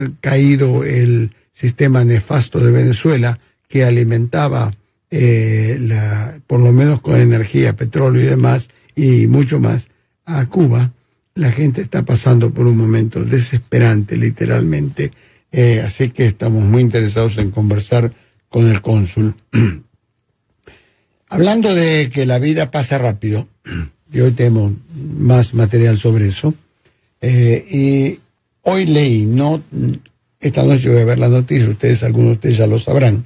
caído el sistema nefasto de Venezuela que alimentaba por lo menos con energía, petróleo y demás, y mucho más, a Cuba, la gente está pasando por un momento desesperante, literalmente. Así que estamos muy interesados en conversar con el cónsul. Hablando de que la vida pasa rápido, y hoy tenemos más material sobre eso, y hoy leí, esta noche voy a ver la noticia, algunos de ustedes ya lo sabrán,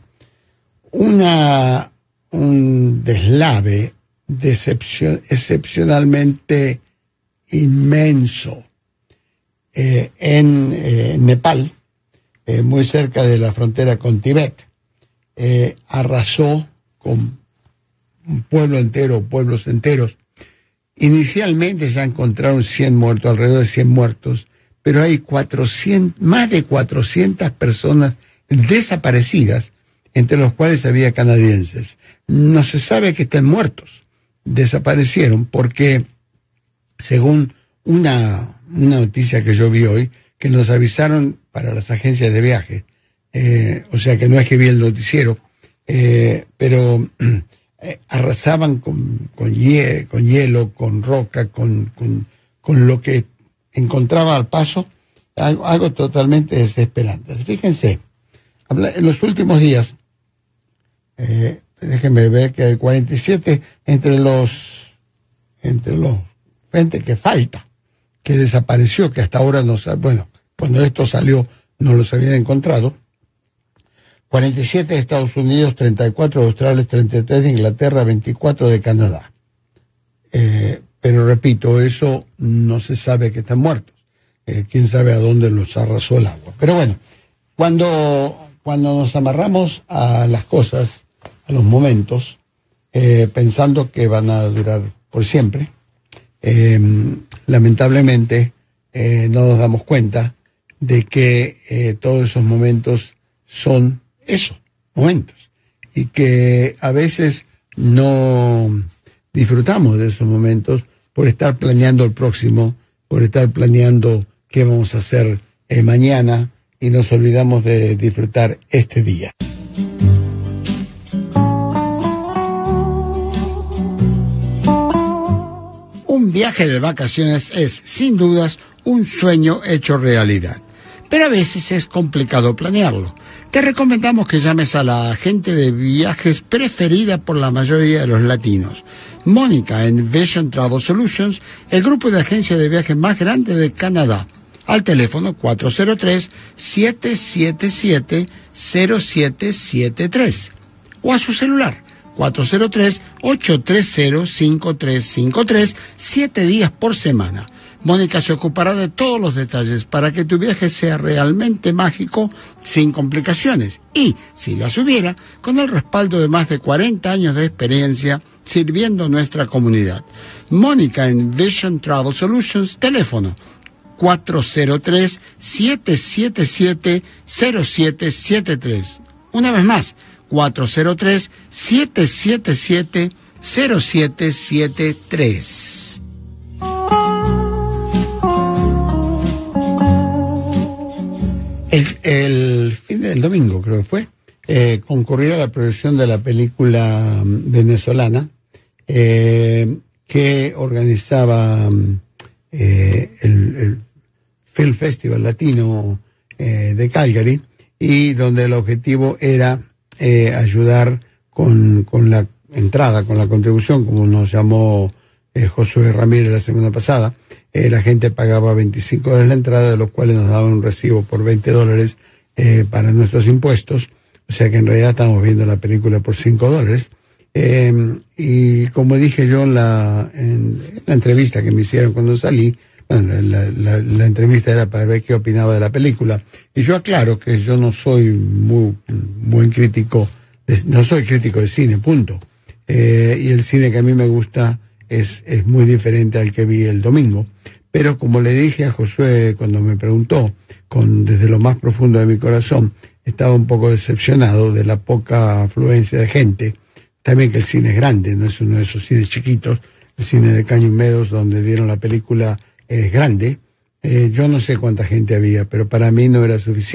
un deslave excepcionalmente inmenso en Nepal, muy cerca de la frontera con Tibet. Arrasó con un pueblo entero, pueblos enteros. Inicialmente ya encontraron 100 muertos, alrededor de 100 muertos, pero hay más de 400 personas desaparecidas, entre los cuales había canadienses. No se sabe que estén muertos. Desaparecieron porque, según una noticia que yo vi hoy, que nos avisaron para las agencias de viaje, o sea que no es que vi el noticiero, pero arrasaban con hielo, con roca, con lo que encontraba al paso, algo totalmente desesperante. Fíjense, en los últimos días, déjenme ver que hay 47 entre los gente que falta, que desapareció, que hasta ahora no sabe, bueno, cuando esto salió no los habían encontrado. 47 de Estados Unidos, 34 de Australia, 33 de Inglaterra, 24 de Canadá. Pero repito, eso no se sabe que están muertos. Quién sabe a dónde los arrasó el agua. Pero bueno, cuando nos amarramos a las cosas, a los momentos, pensando que van a durar por siempre, lamentablemente no nos damos cuenta de que todos esos momentos son eso, momentos, y que a veces no disfrutamos de esos momentos por estar planeando el próximo, por estar planeando qué vamos a hacer mañana, y nos olvidamos de disfrutar este día. Un viaje de vacaciones es, sin dudas, un sueño hecho realidad. Pero a veces es complicado planearlo. Te recomendamos que llames a la agente de viajes preferida por la mayoría de los latinos, Mónica, en Vision Travel Solutions, el grupo de agencias de viajes más grande de Canadá, al teléfono 403-777-0773, o a su celular 403-830-5353, 7 días por semana. Mónica se ocupará de todos los detalles para que tu viaje sea realmente mágico, sin complicaciones, y, si las hubiera, con el respaldo de más de 40 años de experiencia sirviendo a nuestra comunidad. Mónica en Vision Travel Solutions, teléfono 403-777-0773. Una vez más, 403-777-0773. El fin del domingo, creo que fue, concurrió a la proyección de la película venezolana que organizaba el Film Festival Latino de Calgary, y donde el objetivo era ayudar con la entrada, con la contribución, como nos llamó Josué Ramírez la semana pasada. La gente pagaba $25 la entrada, de los cuales nos daban un recibo por $20 para nuestros impuestos. O sea que en realidad estamos viendo la película por $5. Y como dije yo en la entrevista que me hicieron cuando salí, bueno, la entrevista era para ver qué opinaba de la película. Y yo aclaro que yo no soy muy buen crítico, no soy crítico de cine, punto. Y el cine que a mí me gusta es muy diferente al que vi el domingo. Pero como le dije a Josué cuando me preguntó, desde lo más profundo de mi corazón, estaba un poco decepcionado de la poca afluencia de gente. También que el cine es grande, no es uno de esos cines chiquitos. El cine de Canyon Meadows, donde dieron la película, es grande, Yo no sé cuánta gente había, pero para mí no era suficiente.